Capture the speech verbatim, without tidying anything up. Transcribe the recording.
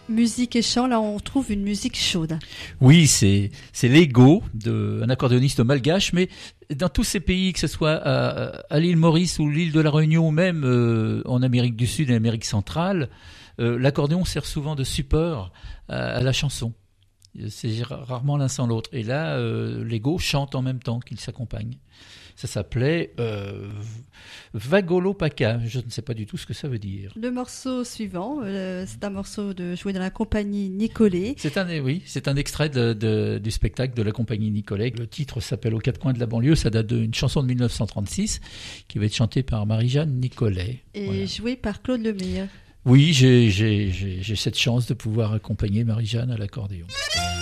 Musique et chant, là on trouve une musique chaude. Oui, c'est c'est l'ego d'un accordéoniste malgache, mais dans tous ces pays, que ce soit à, à l'île Maurice ou l'île de la Réunion, ou même euh, en Amérique du Sud et Amérique centrale, euh, l'accordéon sert souvent de support à, à la chanson. C'est rarement l'un sans l'autre. Et là, euh, l'ego chante en même temps qu'il s'accompagne. Ça s'appelait euh, Vagolopaka. Je ne sais pas du tout ce que ça veut dire. Le morceau suivant, euh, c'est un morceau de joué dans la compagnie Nicolet. C'est un, oui, c'est un extrait de, de, du spectacle de la compagnie Nicolet. Le titre s'appelle Aux quatre coins de la banlieue. Ça date d'une chanson de mille neuf cent trente-six qui va être chantée par Marie-Jeanne Nicolet. Et voilà. Joué par Claude Lemire. Oui, j'ai, j'ai, j'ai, j'ai cette chance de pouvoir accompagner Marie-Jeanne à l'accordéon.